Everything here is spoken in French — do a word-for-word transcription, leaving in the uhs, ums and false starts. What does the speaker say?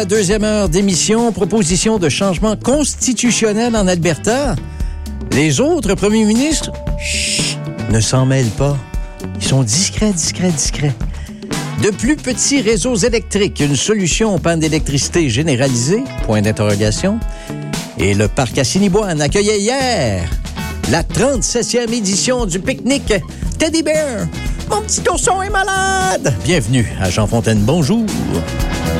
Deuxième heure d'émission, proposition de changement constitutionnel en Alberta. Les autres premiers ministres, chut, ne s'en mêlent pas. Ils sont discrets, discrets, discrets. De plus petits réseaux électriques, une solution aux pannes d'électricité généralisée, point d'interrogation. Et le parc Assiniboine accueillait hier la trente-septième édition du pique-nique Teddy Bear. Mon petit courson est malade! Bienvenue à Jean Fontaine, bonjour!